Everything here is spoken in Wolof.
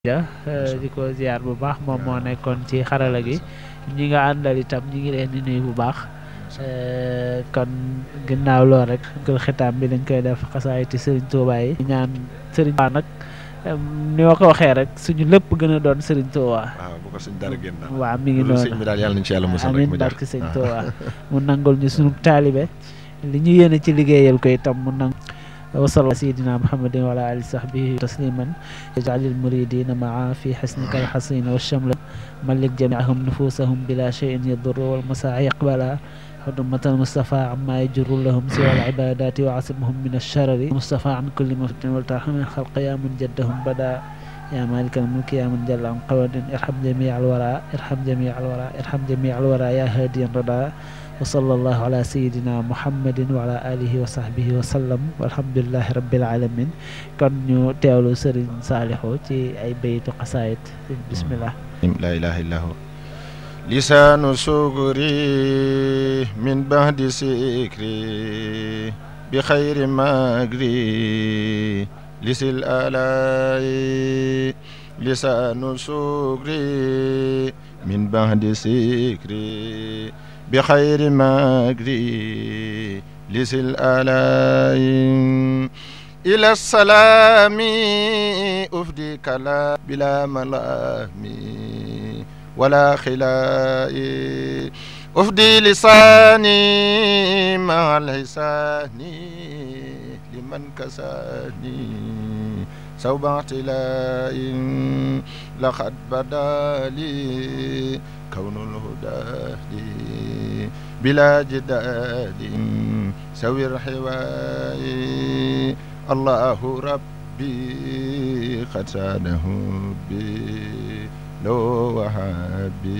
ja di ko ziar bu baax moom moo nekkoon ci xarala gi ñi nga àndal itam ñi ngi leen di nuyu bu baax kon ginnaaw lool rek gël xitaam bi dañ koy def xasaayiti Serigne Touba yi ñaan Serigne Touba nag ni ma ko waxee rek suñu lépp gën a doon Serigne Touba. waaw bu ko suñ dara génn daal. waaw mi ngi noonu sëñ bi daal yàlla nañ ci yàlla musal rek amiin mu jar barke Serigne Touba mu nangul ñu sunu taalibe li ñu yéene ci liggéeyal ko itam mu nang وصلى سيدنا محمد وعلى آله وصحبه تسليما اجعل المريدين معا في حسنك الحصين والشمل ملك جميعهم نفوسهم بلا شيء يضر والمساعي يقبلا حرمة المصطفى عما يجر لهم سوى العبادات وعصمهم من الشرر المصطفى عن كل مفتن والترحم من خلق يا من جدهم بدا يا مالك الملك يا من جل عن قواد ارحم جميع الورى ارحم جميع الورى ارحم جميع الورى يا هادي الردى وصلى الله على سيدنا محمد وعلى آله وصحبه وسلم والحمد لله رب العالمين kon ñu teewlu Serigne Saliou ci ay baytu xasaayid bismillah la ilaha illa hu lisanu sugri min ba'di sikri bi khayri magri lisil alai lisanu sugri min ba'di sikri بخير مجري لسل آلاء إلى السلام أفدي كلا بلا ملام ولا خلاء أفدي لساني مع الحسان لمن كساني صوب اعتلاء لقد بدا لي كون الهدى لي بلا جدال سوي الحواي الله ربي قد ساده بي لو وهابي